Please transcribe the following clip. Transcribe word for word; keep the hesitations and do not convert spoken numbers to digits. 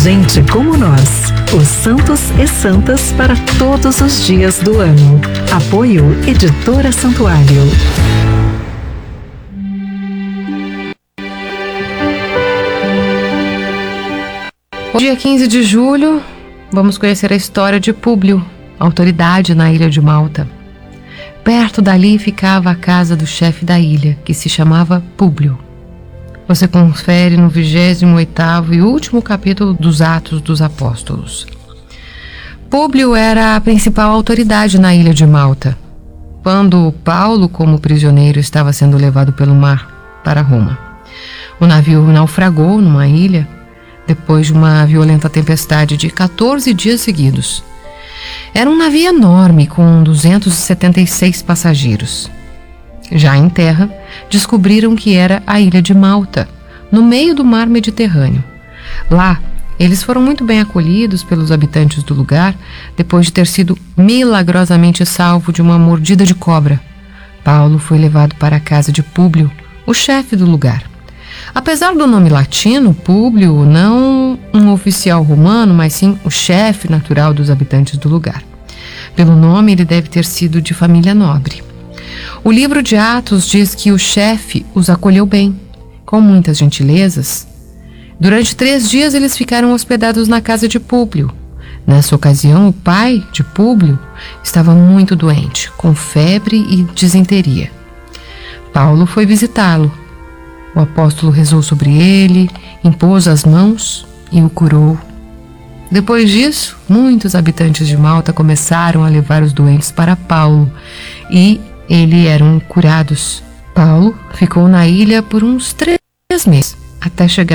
gente como nós. Os santos e santas para todos os dias do ano. Apoio Editora Santuário. Dia quinze de julho, vamos conhecer a história de Públio, autoridade na ilha de Malta. Perto dali ficava a casa do chefe da ilha, que se chamava Públio. Você confere no vigésimo oitavo e último capítulo dos Atos dos Apóstolos. Públio era a principal autoridade na ilha de Malta, quando Paulo, como prisioneiro, estava sendo levado pelo mar para Roma. O navio naufragou numa ilha depois de uma violenta tempestade de quatorze dias seguidos. Era um navio enorme com duzentos e setenta e seis passageiros. Já em terra, descobriram que era a ilha de Malta, no meio do mar Mediterrâneo. Lá, eles foram muito bem acolhidos pelos habitantes do lugar, depois de ter sido milagrosamente salvo de uma mordida de cobra. Paulo foi levado para a casa de Públio, o chefe do lugar. Apesar do nome latino, Públio, não um oficial romano, mas sim o chefe natural dos habitantes do lugar. Pelo nome, ele deve ter sido de família nobre. O livro de Atos diz que o chefe os acolheu bem, com muitas gentilezas. Durante três dias eles ficaram hospedados na casa de Públio. Nessa ocasião, o pai de Públio estava muito doente, com febre e disenteria. Paulo foi visitá-lo. O apóstolo rezou sobre ele, impôs as mãos e o curou. Depois disso, muitos habitantes de Malta começaram a levar os doentes para Paulo e eles eram curados. Paulo ficou na ilha por uns três meses, até chegar